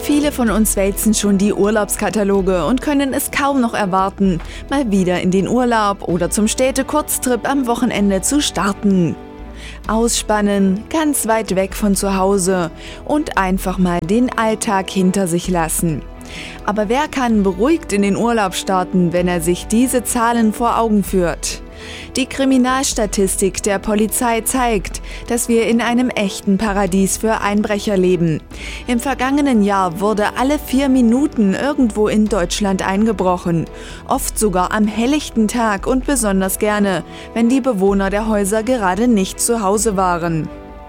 Viele von uns wälzen schon die Urlaubskataloge und können es kaum noch erwarten, mal wieder in den Urlaub oder zum Städte-Kurztrip am Wochenende zu starten. Ausspannen, ganz weit weg von zu Hause und einfach mal den Alltag hinter sich lassen. Aber wer kann beruhigt in den Urlaub starten, wenn er sich diese Zahlen vor Augen führt? Die Kriminalstatistik der Polizei zeigt, dass wir in einem echten Paradies für Einbrecher leben. Im vergangenen Jahr wurde alle 4 Minuten irgendwo in Deutschland eingebrochen. Oft sogar am helllichten Tag und besonders gerne, wenn die Bewohner der Häuser gerade nicht zu Hause waren.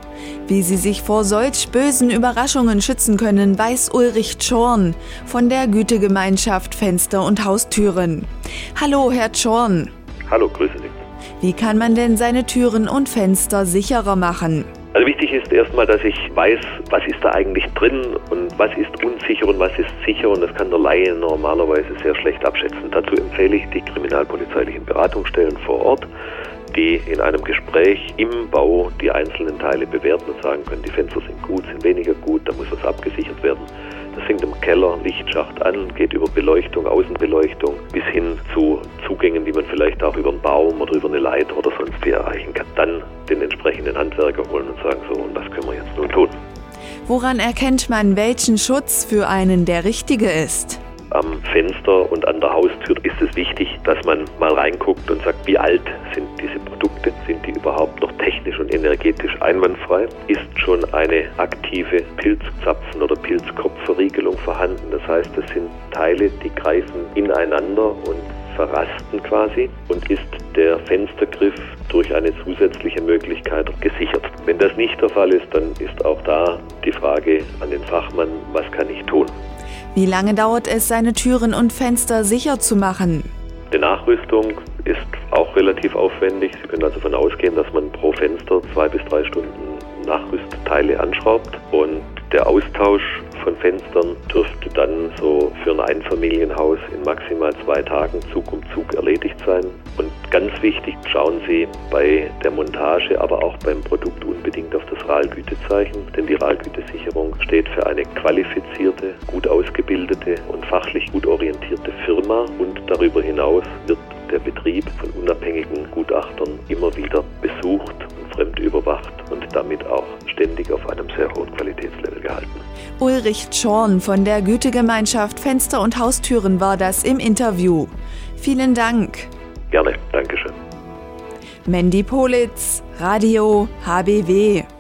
Wie sie sich vor solch bösen Überraschungen schützen können, weiß Ulrich Tschorn von der Gütegemeinschaft Fenster und Haustüren. Hallo, Herr Tschorn. Hallo, grüße Sie. Wie kann man denn seine Türen und Fenster sicherer machen? Also wichtig ist erstmal, dass ich weiß, was ist da eigentlich drin und was ist unsicher und was ist sicher, und das kann der Laie normalerweise sehr schlecht abschätzen. Dazu empfehle ich die kriminalpolizeilichen Beratungsstellen vor Ort, die in einem Gespräch im Bau die einzelnen Teile bewerten und sagen können, die Fenster sind gut, sind weniger gut, da muss was abgesichert werden. Das fängt im Keller, Lichtschacht an, geht über Beleuchtung, Außenbeleuchtung bis hin zu Zugängen, die man vielleicht auch über einen Baum oder über eine Leiter oder sonst wie erreichen kann. Dann den entsprechenden Handwerker holen und sagen, so, und was können wir jetzt nun tun? Woran erkennt man, welchen Schutz für einen der richtige ist? Am Fenster und an der Haustür ist es wichtig, dass man mal reinguckt und sagt, wie alt sind diese Produkte? Sind die überhaupt noch technisch und energetisch einwandfrei? Ist schon eine aktive Pilzzapfen- oder Pilzkopfverriegelung vorhanden? Das heißt, das sind Teile, die greifen ineinander und verrasten quasi, und ist der Fenstergriff durch eine zusätzliche Möglichkeit gesichert. Wenn das nicht der Fall ist, dann ist auch da die Frage an den Fachmann, was kann ich tun? Wie lange dauert es, seine Türen und Fenster sicher zu machen? Die Nachrüstung ist auch relativ aufwendig. Sie können also davon ausgehen, dass man pro Fenster 2 bis 3 Stunden Nachrüstteile anschraubt, und der Austausch von Fenstern dürfte dann so für ein Einfamilienhaus in maximal 2 Tagen Zug um Zug erledigt sein. Und ganz wichtig, schauen Sie bei der Montage, aber auch beim Produkt unbedingt auf das RAL-Gütezeichen, denn die RAL-Gütesicherung steht für eine qualifizierte, gut ausgebildete und fachlich gut orientierte Firma, und darüber hinaus wird der Betrieb von unabhängigen Gutachtern immer wieder besucht und fremdüberwacht und damit auch ständig auf einem sehr hohen Qualitätslevel gehalten. Ulrich Tschorn von der Gütegemeinschaft Fenster und Haustüren war das im Interview. Vielen Dank. Gerne, Dankeschön. Mandy Politz, Radio HBW.